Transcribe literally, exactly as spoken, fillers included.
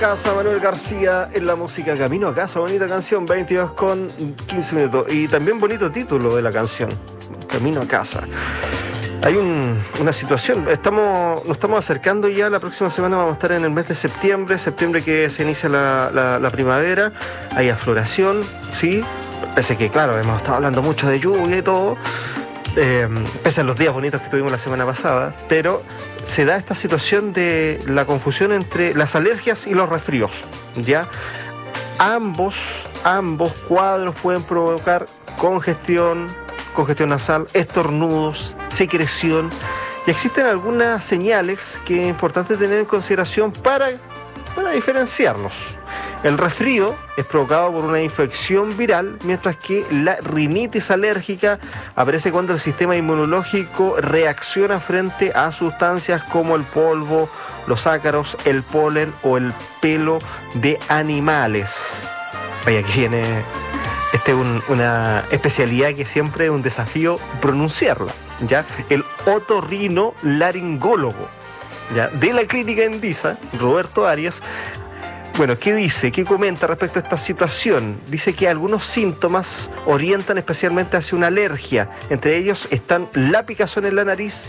Casa, Manuel García en la música Camino a Casa, bonita canción, veintidós con quince minutos. Y también bonito título de la canción, Camino a Casa. Hay un, una situación, estamos, nos estamos acercando ya, la próxima semana vamos a estar en el mes de septiembre, septiembre que se inicia la, la, la primavera, hay afloración, ¿sí? Pese que, claro, hemos estado hablando mucho de lluvia y todo, eh, pese a los días bonitos que tuvimos la semana pasada, pero se da esta situación de la confusión entre las alergias y los resfríos, ¿ya? Ambos, ambos cuadros pueden provocar congestión, congestión nasal, estornudos, secreción, y existen algunas señales que es importante tener en consideración para, para diferenciarlos. El resfrío es provocado por una infección viral, mientras que la rinitis alérgica aparece cuando el sistema inmunológico reacciona frente a sustancias como el polvo, los ácaros, el polen o el pelo de animales. Vaya, aquí viene este un, una especialidad que siempre es un desafío pronunciarla, ¿ya? El otorrinolaringólogo, ¿ya? De la clínica Endisa, Roberto Arias. Bueno, ¿qué dice? ¿Qué comenta respecto a esta situación? Dice que algunos síntomas orientan especialmente hacia una alergia. Entre ellos están la picazón en la nariz